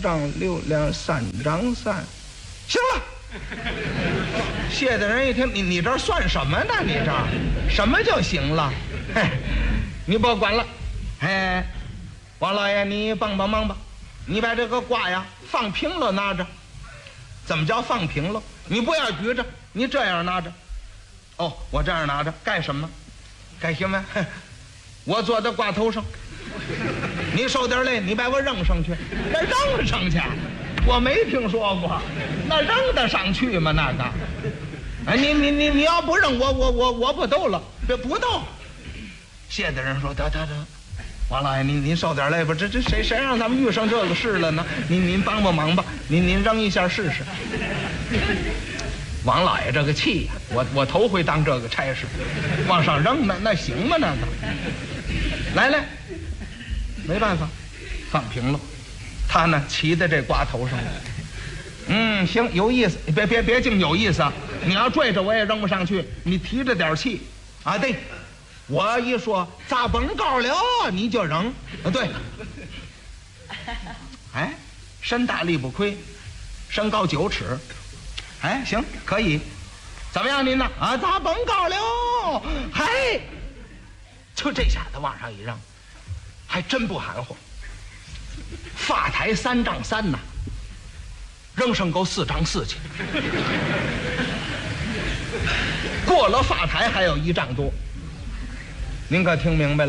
丈6两3张3，行了。谢大人一听，你这算什么呢？你这什么就行了？嘿，你别管了。哎，王老爷，你帮帮忙吧，你把这个卦呀放平了拿着。怎么叫放平了？你不要举着，你这样拿着。哦，我这样拿着干什么？干什么？我坐在挂头上，你受点累，你把我扔上去。那扔上去？我没听说过，那扔得上去吗？那个，哎，你要不扔我不斗了，这不斗。谢大人说得，王老爷您受点累吧，这谁让咱们遇上这个事了呢？您帮帮忙吧，您扔一下试试。王老爷这个气呀，我头回当这个差事，往上扔那行吗？那个，来，没办法，放平了。他呢骑在这瓜头上了。行，有意思，别净有意思啊！你要拽着我也扔不上去，你提着点气啊！对，我一说砸崩高了，你就扔啊！对，哎，身大力不亏，身高9尺。哎，行，可以，怎么样您呢？啊，砸崩高了，嗨，就这下子往上一扔，还真不含糊。发台3丈3呐，扔上够4丈4去，过了发台还有1丈多，您可听明白了？